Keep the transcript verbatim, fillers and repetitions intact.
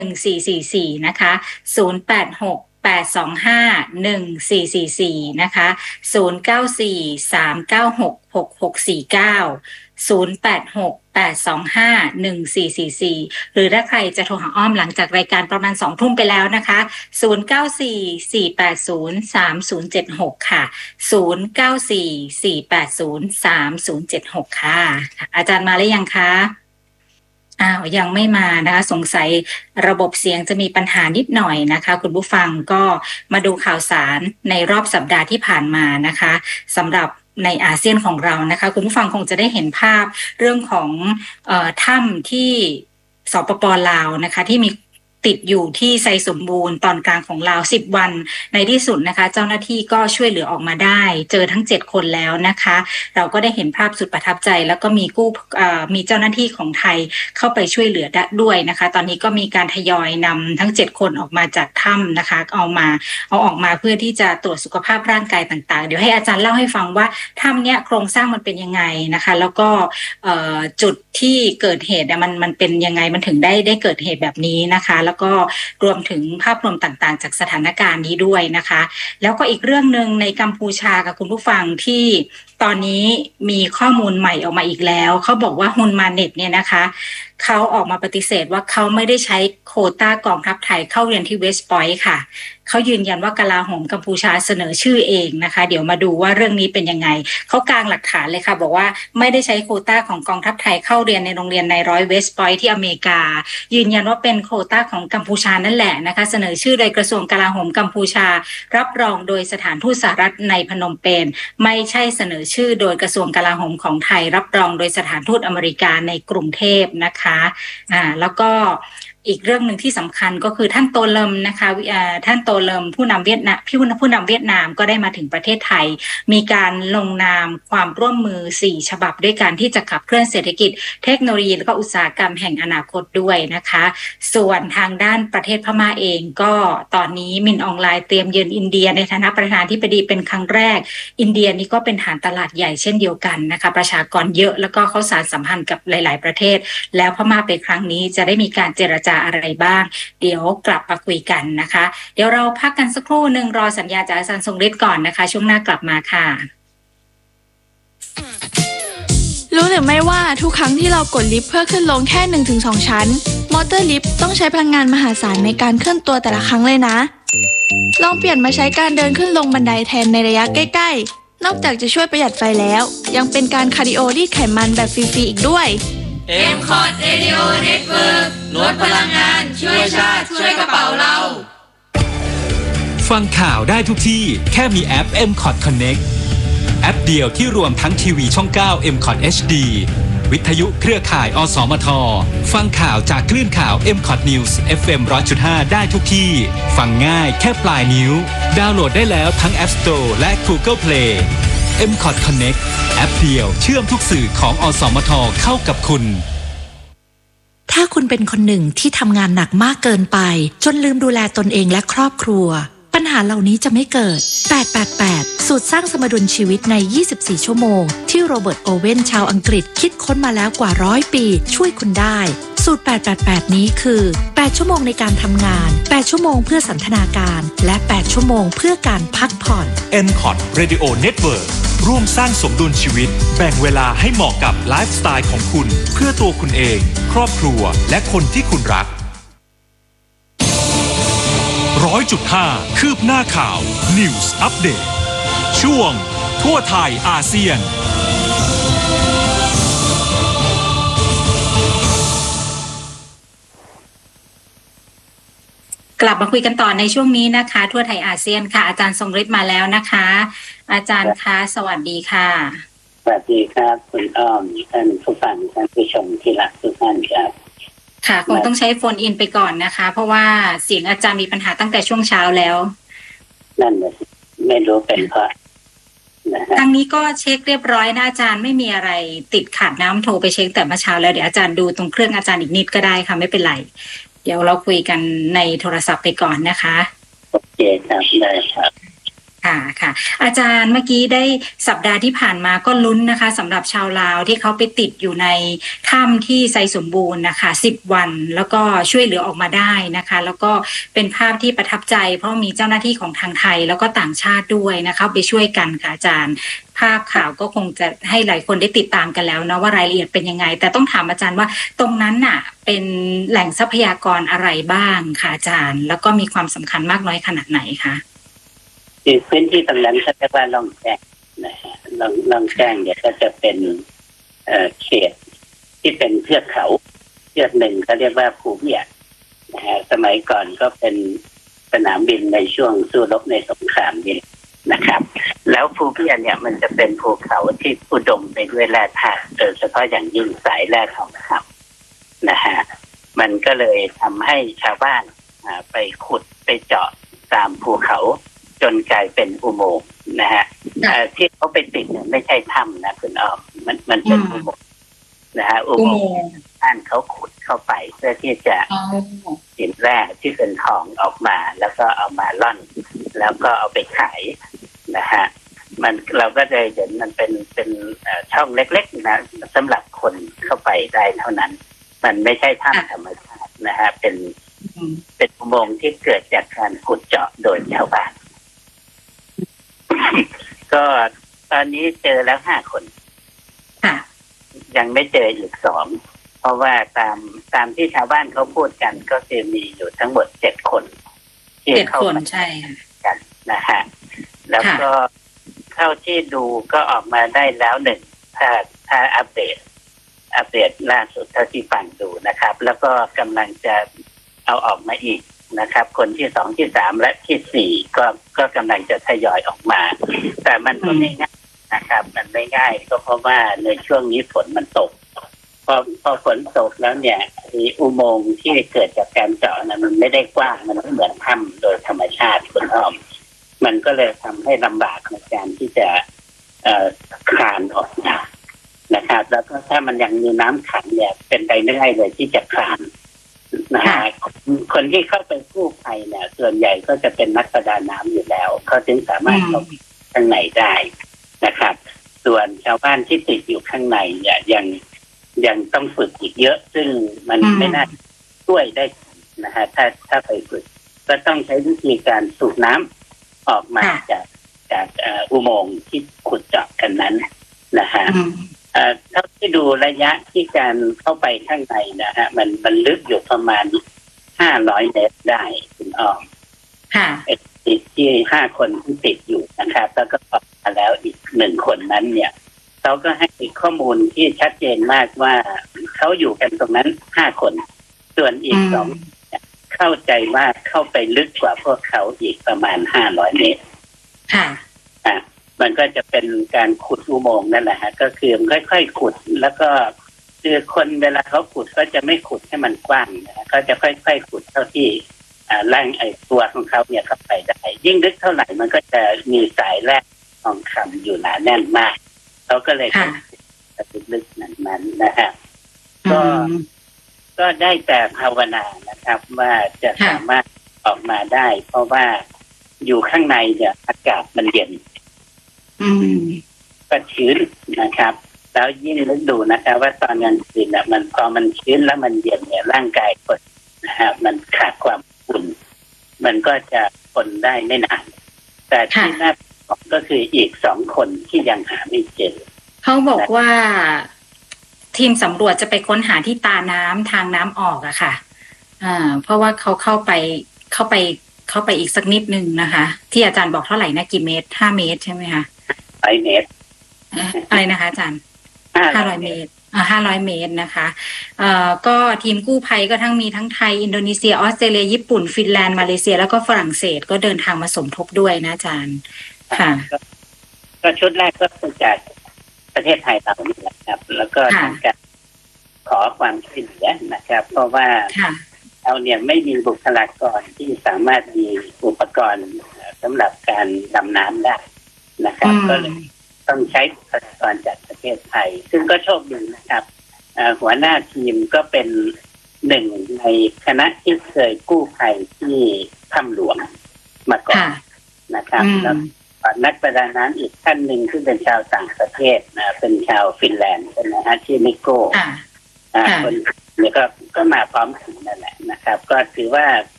หนึ่งสี่สี่สี่นะคะศูนย์แปดหก แปดสองห้า หนึ่งสี่สี่สี่นะคะศูนย์เก้าสี่ สามเก้าหก หกหกสี่เก้าศูนย์แปดหก แปดสองห้า หนึ่งสี่สี่สี่หรือถ้าใครจะโทรหาอ้อมหลังจากรายการประมาณสองทุ่มไปแล้วนะคะศูนย์เก้าสี่ สี่แปดศูนย์ สามศูนย์เจ็ดหกค่ะศูนย์เก้าสี่ สี่แปดศูนย์ สามศูนย์เจ็ดหกค่ะอาจารย์มาหรือยังคะอ้าวยังไม่มานะคะสงสัยระบบเสียงจะมีปัญหานิดหน่อยนะคะคุณผู้ฟังก็มาดูข่าวสารในรอบสัปดาห์ที่ผ่านมานะคะสำหรับในอาเซียนของเรานะคะคุณผู้ฟังคงจะได้เห็นภาพเรื่องของเอ่อถ้ำที่สปป.ลาวนะคะที่มีติดอยู่ที่ไซสมบูรณ์ตอนกลางของลาวสิบวันในที่สุดนะคะเจ้าหน้าที่ก็ช่วยเหลือออกมาได้เจอทั้งเจ็ดคนแล้วนะคะเราก็ได้เห็นภาพสุดประทับใจแล้วก็มีกู้มีเจ้าหน้าที่ของไทยเข้าไปช่วยเหลือด้วยนะคะตอนนี้ก็มีการทยอยนำทั้งเจ็ดคนออกมาจากถ้ำนะคะเอามาเอาออกมาเพื่อที่จะตรวจสุขภาพร่างกายต่างๆเดี๋ยวให้อาจารย์เล่าให้ฟังว่าถ้ำเนี้ยโครงสร้างมันเป็นยังไงนะคะแล้วก็จุดที่เกิดเหตุมันมันเป็นยังไงมันถึงได้ได้เกิดเหตุแบบนี้นะคะแล้วก็รวมถึงภาพรวมต่างๆจากสถานการณ์นี้ด้วยนะคะแล้วก็อีกเรื่องนึงในกัมพูชากับคุณผู้ฟังที่ตอนนี้มีข้อมูลใหม่ออกมาอีกแล้วเขาบอกว่าฮุนมาเน็ตเนี่ยนะคะเขาออกมาปฏิเสธว่าเขาไม่ได้ใช้โควต้ากองทัพไทยเข้าเรียนที่เวสต์พอยต์ค่ะเขายืนยันว่ากลาโหมกัมพูชาเสนอชื่อเองนะคะเดี๋ยวมาดูว่าเรื่องนี้เป็นยังไงเขากางหลักฐานเลยค่ะบอกว่าไม่ได้ใช้โควต้าของกองทัพไทยเข้าเรียนในโรงเรียนในร้อยเวสต์พอยต์ที่อเมริกายืนยันว่าเป็นโควต้าของกัมพูชานั่นแหละนะคะเสนอชื่อโดยกระทรวงกลาโหมกัมพูชารับรองโดยสถานทูตสหรัฐในพนมเปญไม่ใช่เสนอชื่อโดยกระทรวงกลาโหมของไทยรับรองโดยสถานทูตอเมริกาในกรุงเทพนะคะอ่าแล้วก็อีกเรื่องหนึ่งที่สำคัญก็คือท่านโตเลมนะคะท่านโตเลมผู้นำเวียดนามผู้ผู้นำเวียดนามก็ได้มาถึงประเทศไทยมีการลงนามความร่วมมือสี่ฉบับด้วยการที่จะขับเคลื่อนเศรษฐกิจเทคโนโลยีและก็อุตสาหกรรมแห่งอนาคตด้วยนะคะส่วนทางด้านประเทศพม่าเองก็ตอนนี้มินออนไลน์เตรียมเยือนอินเดียในฐานะประธานธิบดีเป็นครั้งแรกอินเดียนี่ก็เป็นฐานตลาดใหญ่เช่นเดียวกันนะคะประชากรเยอะแล้วก็เขาสานสัมพันธ์กับหลายๆประเทศแล้วพม่าไปครั้งนี้จะได้มีการเจรจาอะไรบ้างเดี๋ยวกลับมาคุยกันนะคะเดี๋ยวเราพักกันสักครู่หนึ่งรอสัญญาจากอาจารย์ทรงฤทธิ์ก่อนนะคะช่วงหน้ากลับมาค่ะรู้หรือไม่ว่าทุกครั้งที่เรากดลิฟต์เพื่อขึ้นลงแค่ หนึ่งถึงสอง ชั้นมอเตอร์ลิฟต์ต้องใช้พลังงานมหาศาลในการเคลื่อนตัวแต่ละครั้งเลยนะลองเปลี่ยนมาใช้การเดินขึ้นลงบันไดแทนในระยะใกล้ๆนอกจากจะช่วยประหยัดไฟแล้วยังเป็นการคาร์ดิโอรีดไขมันแบบฟรีๆอีกด้วยเอ็ม คอท Radio Network ลดพลังงานช่วยชาติช่วยกระเป๋าเราฟังข่าวได้ทุกที่แค่มีแอป เอ็ม คอท Connect แอปเดียวที่รวมทั้งทีวีช่อง เก้า เอ็ม คอท เอช ดี วิทยุเครือข่ายอสมทฟังข่าวจากคลื่นข่าว เอ็ม คอท News เอฟ เอ็ม หนึ่งร้อยจุดห้า ได้ทุกที่ฟังง่ายแค่ปลายนิ้วดาวน์โหลดได้แล้วทั้ง App Store และ Google Play เอ็ม คอท Connect แอปเดียวเชื่อมทุกสื่อของอสมทเข้ากับคุณถ้าคุณเป็นคนหนึ่งที่ทำงานหนักมากเกินไปจนลืมดูแลตนเองและครอบครัวปัญหาเหล่านี้จะไม่เกิดแปด แปด แปดสูตรสร้างสมดุลชีวิตในยี่สิบสี่ชั่วโมงที่โรเบิร์ตโอเว่นชาวอังกฤษคิดค้นมาแล้วกว่าร้อยปีช่วยคุณได้สูตรแปด แปด แปดนี้คือแปดชั่วโมงในการทำงานแปดชั่วโมงเพื่อสันทนาการและแปดชั่วโมงเพื่อการพักผ่อนเอ็ม คอท Radio Network ร่วมสร้างสมดุลชีวิตแบ่งเวลาให้เหมาะกับไลฟ์สไตล์ของคุณเพื่อตัวคุณเองครอบครัวและคนที่คุณรัก ร้อยจุดห้า คืบหน้าข่าว News Update ช่วงทั่วไทยอาเซียนกลับมาคุยกันต่อในช่วงนี้นะคะทั่วไทยอาเซียนค่ะอาจารย์ทรงฤทธิ์มาแล้วนะคะอาจารย์คะสวัสดีค่ะสวัสดีครับคุณอ้อมท่านผู้ฟังท่านผู้ชมที่รักทุกท่านครับค่ะคงต้องใช้โฟนอินไปก่อนนะคะเพราะว่าเสียงอาจารย์มีปัญหาตั้งแต่ช่วงเช้าแล้วนั่นเลยไม่รู้เป็นเพราะทางนี้ก็เช็คเรียบร้อยนะอาจารย์ไม่มีอะไรติดขัดน้ำโทรไปเช็คแต่เมื่อเช้าแล้วเดี๋ยวอาจารย์ดูตรงเครื่องอาจารย์อีกนิดก็ได้ค่ะไม่เป็นไรเดี๋ยวเราคุยกันในโทรศัพท์ไปก่อนนะคะโอเคครับได้ครับค่ะค่ะอาจารย์เมื่อกี้ได้สัปดาห์ที่ผ่านมาก็ลุ้นนะคะสำหรับชาวลาวที่เขาไปติดอยู่ในถ้ำที่ไซสมบูรณ์นะคะสิบวันแล้วก็ช่วยเหลือออกมาได้นะคะแล้วก็เป็นภาพที่ประทับใจเพราะมีเจ้าหน้าที่ของทางไทยแล้วก็ต่างชาติด้วยนะคะไปช่วยกันค่ะอาจารย์ภาพข่าวก็คงจะให้หลายคนได้ติดตามกันแล้วนะว่ารายละเอียดเป็นยังไงแต่ต้องถามอาจารย์ว่าตรงนั้นน่ะเป็นแหล่งทรัพยากรอะไรบ้างค่ะอาจารย์แล้วก็มีความสำคัญมากน้อยขนาดไหนคะคือพื้นที่ตรงนั้นเขาเรียกว่าล่องแจ้งนะฮะล่องล่องแจ้งเนี่ยก็จะเป็นเอ่อเขตที่เป็นเทือกเขาเทือกหนึ่งเขาเรียกว่าภูเมียนะฮะสมัยก่อนก็เป็นสนามบินในช่วงสู้รบในสงครามนี่นะครับแล้วภูเมียเนี่ยมันจะเป็นภูเขาที่อุดมไปด้วยแร่ธาตุโดยเฉพาะอย่างยิ่งสายแร่ทองคำนะฮะมันก็เลยทำให้ชาวบ้านไปขุดไปเจาะตามภูเขาจนกลายเป็นอุโมงค์นะฮะที่เขาไปติดเนี่ยไม่ใช่ถ้ำนะคุณอ้อมมันมันเป็นอุโมงค์นะฮะอุโมงค์ท่านเขาขุดเข้าไปเพื่อที่จะหินแร่ที่เป็นทองออกมาแล้วก็เอามาล่อนแล้วก็เอาไปขายนะฮะมันเราก็เลยเห็นมันเป็นเป็นช่องเล็กๆนะสำหรับคนเข้าไปได้เท่านั้นมันไม่ใช่ถ้ำธรรมชาตินะฮะเป็นเป็นอุโมงค์ที่เกิดจากการขุดเจาะโดยชาวบ้านก็ตอนนี้เจอแล้วห้าคนยังไม่เจออีกสองเพราะว่าตามตามที่ชาวบ้านเขาพูดกันก็คือมีอยู่ทั้งหมดเจ็ดคนที่เข้ามากันนะฮะแล้วก็เข้าที่ดูก็ออกมาได้แล้วหนึ่งถ้าถ้าอัปเดตอัปเดตล่าสุดเท่าที่ฟังดูนะครับแล้วก็กำลังจะเอาออกมาอีกนะครับคนที่สองที่สามและที่สี่ก็ก็กำลังจะทยอยออกมาแต่มันก็ไม่ง่ายนะครับมันไม่ง่ายก็เพราะว่าในช่วงนี้ฝนมันตกพอพอฝนตกแล้วเนี่ยอุโมงค์ที่เกิดจากการเจาะนั้นมันไม่ได้กว้างมันไม่เหมือนถ้ำโดยธรรมชาติคุณอ้อมมันก็เลยทำให้ลำบากในการที่จะเอ่อคลานออกมานะครับแล้วก็ถ้ามันยังมีน้ำขังเนี่ยเป็นไปไม่ได้เลยที่จะคลานนะฮะคนที่เข้าไปกู้ภัยเนี่ยส่วนใหญ่ก็จะเป็นนักประดาน้ำอยู่แล้วเขาจึงสามารถเข้าข้างในได้นะครับส่วนชาวบ้านที่ติดอยู่ข้างในเนี่ยยังยังต้องฝึกอีกเยอะซึ่งมันไม่น่าช่วยได้นะฮะถ้าถ้าไปฝึกก็ต้องใช้วิธีการสูบน้ำออกมาจากจากอุโมงค์ที่ขุดเจาะกันนั้นนะฮะเท่าที่ดูระยะที่การเข้าไปข้างในนะฮะมันมันลึกอยู่ประมาณห้าร้อยเมตรได้คุณอ้อมค่ะติดที่ห้าคนที่ติดอยู่นะครับแล้วก็ออกมาแล้วอีกหนึ่งคนนั้นเนี่ยเขาก็ให้ข้อมูลที่ชัดเจนมากว่าเขาอยู่กันตรงนั้นห้าคนส่วนอีกสองเข้าใจว่าเข้าไปลึกกว่าพวกเขาอีกประมาณห้าร้อยเมตรค่ะอ่ามันก็จะเป็นการขุดอุโมงค์นั่นแหละฮะก็คือค่อยๆขุดแล้วก็คือคนเวลาเขาขุดก็จะไม่ขุดให้มันกว้างนะก็จะค่อยๆขุดเท่าที่อ่าร่างไอ้ตัวของเขาเนี่ยเข้าไปได้ยิ่งลึกเท่าไหร่มันก็จะมีสายแร่ทองคำอยู่หนาแน่นมากเขาก็เลยขุดลึกนั้นนั้นนะฮะก็ก็ได้แต่ภาวนานะครับว่าจะสามารถออกมาได้เพราะว่าอยู่ข้างในเนี่ยอากาศมันเย็นก็ชื้นนะครับแล้วยิ่งนึกดูนะครับว่าตอนกลางคืนเนี่ยมันพอมันชื้นแล้วมันเย็นเนี่ยร่างกายคนนะฮะมันขาดความอุ่นมันก็จะทนได้ไม่นานแต่ที่น่าบอกก็คืออีกสองคนที่ยังหาไม่เจอเขาบอกว่าทีมสำรวจจะไปค้นหาที่ตาน้ำทางน้ำออกอะค่ะอ่าเพราะว่าเขาเข้าไปเข้าไปเข้าไปอีกสักนิดนึงนะคะที่อาจารย์บอกเท่าไหร่นะกี่เมตรห้าเมตรใช่ไหมคะไปเมตรอะไรนะคะอาจารย์ห้าร้อยเมตรอ่าห้าร้อยเมตรนะคะเอ่อก็ทีมกู้ภัยก็ทั้งมีทั้งไทยอินโดนีเซียออสเตรเลียญี่ปุ่นฟินแลนด์มาเลเซียแล้วก็ฝรั่งเศสก็เดินทางมาสมทบด้วยนะอาจารย์ค่ะก็ชุดแรกก็คือจากประเทศไทยเรานี่แหละครับแล้วก็ทำการขอความช่วยเหลือนะครับเพราะว่าเราเนี่ยไม่มีบุคลากรที่สามารถมีอุปกรณ์สำหรับการดำน้ำได้นะครับก็เลยต้องใช้บุคลากรจากประเทศไทยซึ่งก็โชคดีนะครับหัวหน้าทีมก็เป็นหนึ่งในคณะที่เคยกู้ภัยที่ถ้ำหลวงมาก่อนนะครับแล้วนักประดาน้ำอีกท่านหนึ่งซึ่งเป็นชาวต่างประเทศนะเป็นชาวฟินแลนด์นะฮะชื่อนิโก้คนนี้ก็ก็มาพร้อมกันนั่นแหละนะครับก็ถือว่า